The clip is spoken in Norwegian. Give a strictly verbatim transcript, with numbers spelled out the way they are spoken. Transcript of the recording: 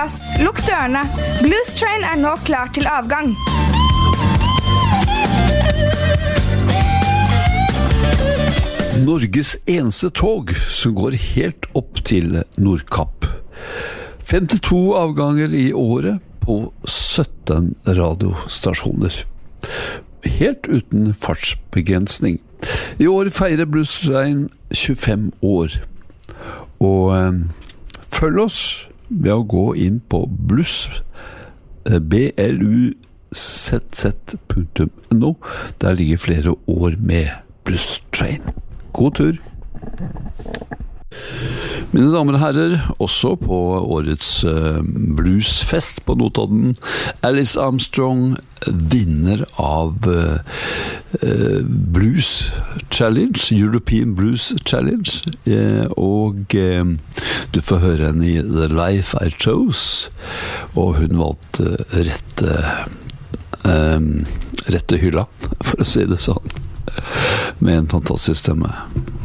plass, lukk dørene. Blues Train er nå klar til avgang. Norges eneste tog som går helt opp til Nordkapp. femtito avganger i året på sytten radiostasjoner. Helt uten fartsbegrensning. I år feirer Blues Train tjuefem år. Og eh, følg oss ved å gå inn på blues, b l u z z punktum no. Der ligger flere år med Blues Train. God tur! Mine damer og herrer, også på årets uh, bluesfest på Notodden, Alice Armstrong, vinner av uh, uh, Blues Challenge, European Blues Challenge, uh, og uh, du får høre henne i The Life I Chose, og hun valgte rette, um, rette hylla, for å si det sånn, med en fantastisk stemme.